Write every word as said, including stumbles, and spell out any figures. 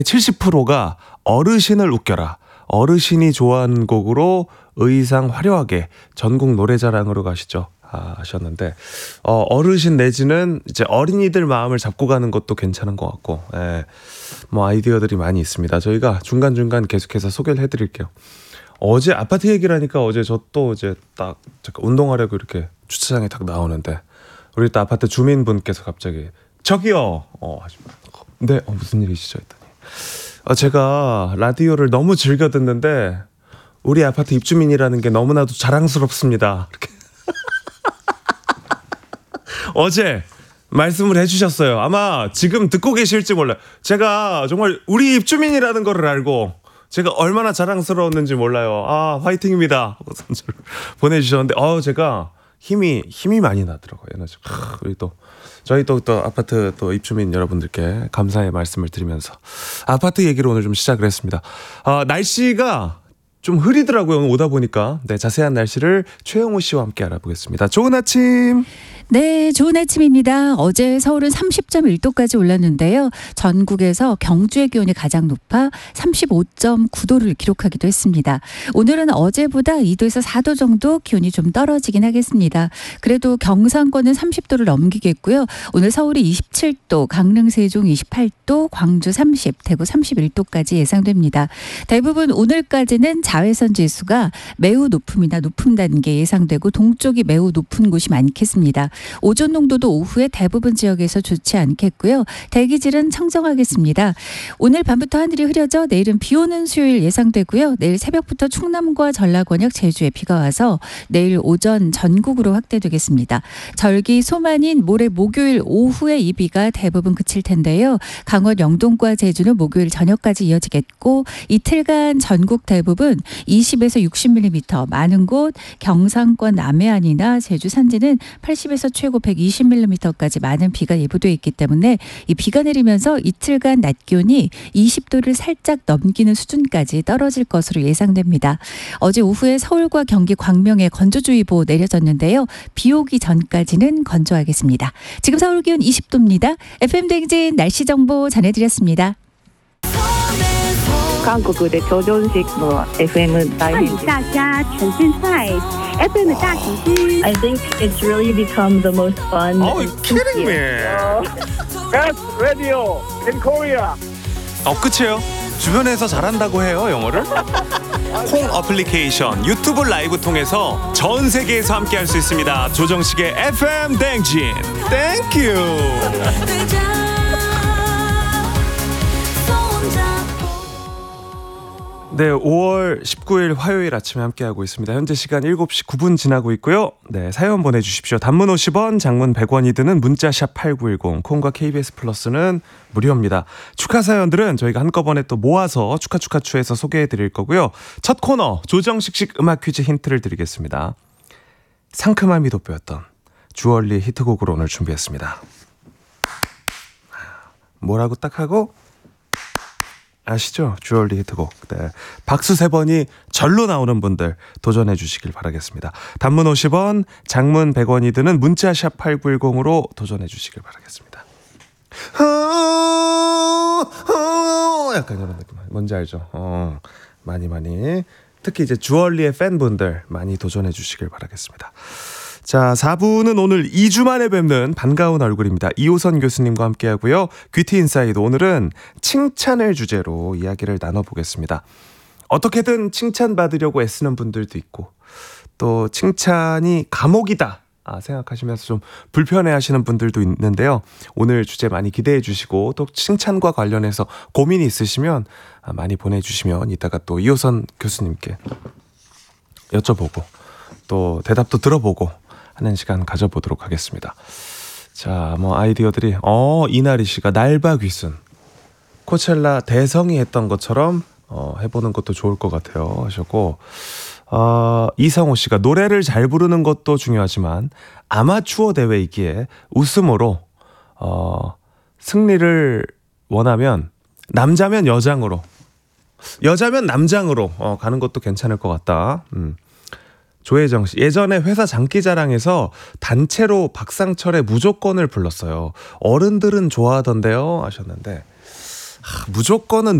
칠십 퍼센트가 어르신을 웃겨라. 어르신이 좋아하는 곡으로 의상 화려하게 전국 노래자랑으로 가시죠. 아, 하셨는데 어, 어르신 내지는 이제 어린이들 마음을 잡고 가는 것도 괜찮은 것 같고, 예, 뭐 아이디어들이 많이 있습니다. 저희가 중간중간 계속해서 소개를 해드릴게요. 어제 아파트 얘기를 하니까 어제 저 또 이제 딱 잠깐 운동하려고 이렇게 주차장에 딱 나오는데 우리 또 아파트 주민분께서 갑자기 저기요, 어, 네, 어, 무슨 일이시죠? 했더니 어, 제가 라디오를 너무 즐겨 듣는데 우리 아파트 입주민이라는 게 너무나도 자랑스럽습니다. 이렇게 어제 말씀을 해주셨어요. 아마 지금 듣고 계실지 몰라요. 제가 정말 우리 입주민이라는 거를 알고 제가 얼마나 자랑스러웠는지 몰라요. 아, 화이팅입니다 하고 선물을 보내주셨는데 어, 제가 힘이 힘이 많이 나더라고요. 에너지. 하, 우리 또 저희 또, 또 아파트 또 입주민 여러분들께 감사의 말씀을 드리면서 아파트 얘기로 오늘 좀 시작을 했습니다. 아, 날씨가 좀 흐리더라고요. 오늘 오다 보니까. 네, 자세한 날씨를 최영호 씨와 함께 알아보겠습니다. 좋은 아침. 네, 좋은 아침입니다. 어제 서울은 삼십 점 일 도까지 올랐는데요. 전국에서 경주의 기온이 가장 높아 삼십오 점 구 도를 기록하기도 했습니다. 오늘은 어제보다 이 도에서 사 도 정도 기온이 좀 떨어지긴 하겠습니다. 그래도 경상권은 삼십 도를 넘기겠고요. 오늘 서울이 이십칠 도, 강릉, 세종 이십팔 도, 광주 삼십, 대구 삼십일 도까지 예상됩니다. 대부분 오늘까지는 자외선 지수가 매우 높음이나 높음 단계 예상되고 동쪽이 매우 높은 곳이 많겠습니다. 오존 농도도 오후에 대부분 지역에서 좋지 않겠고요. 대기질은 청정하겠습니다. 오늘 밤부터 하늘이 흐려져 내일은 비 오는 수요일 예상되고요. 내일 새벽부터 충남과 전라 권역 제주에 비가 와서 내일 오전 전국으로 확대되겠습니다. 절기 소만인 모레 목요일 오후에 이 비가 대부분 그칠 텐데요. 강원 영동과 제주는 목요일 저녁까지 이어지겠고 이틀간 전국 대부분 이십에서 육십 밀리미터, 많은 곳 경상권 남해안이나 제주 산지는 팔십에서 최고 백이십 밀리미터까지 많은 비가 예보되어 있기 때문에 이 비가 내리면서 이틀간 낮 기온이 이십 도를 살짝 넘기는 수준까지 떨어질 것으로 예상됩니다. 어제 오후에 서울과 경기 광명에 건조주의보 내려졌는데요. 비 오기 전까지는 건조하겠습니다. 지금 서울 기온 이십 도입니다. 에프엠 대행진 날씨 정보 전해드렸습니다. 한국의 조정식 뭐 에프엠은 欢迎大家沉浸在 F M 的大喜之 I think it's really become the most fun. Oh, you kidding me? Best radio in Korea. 어, 끝이에요. 주변에서 잘한다고 해요, 영어를. 콩 어플리케이션, 유튜브 라이브 통해서 전 세계에서 함께 할 수 있습니다. 조정식의 에프엠 댕진. 땡큐. 네, 오월 십구일 화요일 아침에 함께하고 있습니다. 현재 시간 일곱 시 구 분 지나고 있고요. 네, 사연 보내주십시오. 단문 오십 원, 장문 백 원이 드는 문자샵 팔구일공, 콩과 케이비에스 플러스는 무료입니다. 축하 사연들은 저희가 한꺼번에 또 모아서 축하 축하추에서 소개해드릴 거고요. 첫 코너 조정식식 음악 퀴즈 힌트를 드리겠습니다. 상큼함이 돋보였던 주얼리 히트곡으로 오늘 준비했습니다. 뭐라고 딱 하고 아시죠? 주얼리 히트곡. 네. 박수 세 번이 절로 나오는 분들 도전해 주시길 바라겠습니다. 단문 오십 원, 장문 백 원이 드는 문자샵 팔구일공으로 도전해 주시길 바라겠습니다. 약간 이런 느낌. 뭔지 알죠? 어, 많이 많이. 특히 이제 주얼리의 팬분들 많이 도전해 주시길 바라겠습니다. 자, 사 부는 오늘 이 주 만에 뵙는 반가운 얼굴입니다. 이호선 교수님과 함께하고요. 뷰티 인사이드, 오늘은 칭찬을 주제로 이야기를 나눠보겠습니다. 어떻게든 칭찬받으려고 애쓰는 분들도 있고 또 칭찬이 감옥이다 아, 생각하시면서 좀 불편해하시는 분들도 있는데요. 오늘 주제 많이 기대해 주시고 또 칭찬과 관련해서 고민이 있으시면 많이 보내주시면 이따가 또 이호선 교수님께 여쭤보고 또 대답도 들어보고 하는 시간 가져보도록 하겠습니다. 자, 뭐 아이디어들이 어 이나리 씨가 날바귀순 코첼라 대성이 했던 것처럼 어, 해보는 것도 좋을 것 같아요 하셨고, 어, 이상호 씨가 노래를 잘 부르는 것도 중요하지만 아마추어 대회이기에 웃음으로 어, 승리를 원하면 남자면 여장으로 여자면 남장으로 어, 가는 것도 괜찮을 것 같다. 음. 조혜정 씨, 예전에 회사 장기자랑에서 단체로 박상철의 무조건을 불렀어요. 어른들은 좋아하던데요 하셨는데, 하, 무조건은